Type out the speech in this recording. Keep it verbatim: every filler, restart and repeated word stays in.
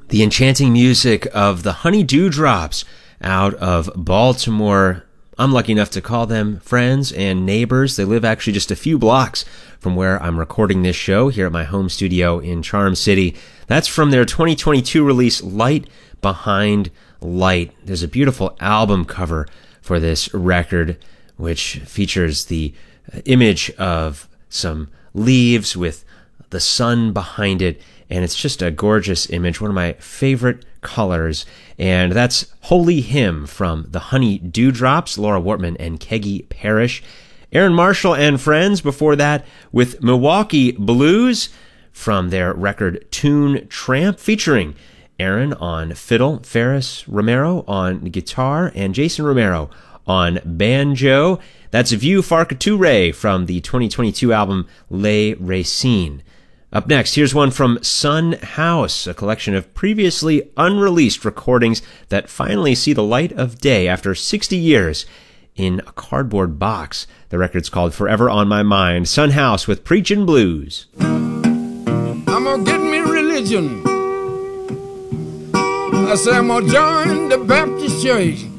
The enchanting music of the Honey Dewdrops out of Baltimore. I'm lucky enough to call them friends and neighbors. They live actually just a few blocks from where I'm recording this show here at my home studio in Charm City. That's from their twenty twenty-two release, Light Behind Light. There's a beautiful album cover for this record, which features the image of some leaves with the sun behind it. And it's just a gorgeous image, one of my favorite colors. And that's Holy Hymn from the Honey Dewdrops, Laura Wortman and Keggy Parrish. Aaron Marshall and Friends before that with Milwaukee Blues from their record Tune Tramp, featuring Aaron on fiddle, Ferris Romero on guitar, and Jason Romero on banjo. That's Vieux Farciture from the twenty twenty-two album Les Racines. Up next, here's one from Sun House, a collection of previously unreleased recordings that finally see the light of day after sixty years in a cardboard box. The record's called Forever on My Mind. Sun House with Preachin' Blues. I'm gonna get me religion. I say I'm gonna join the Baptist church.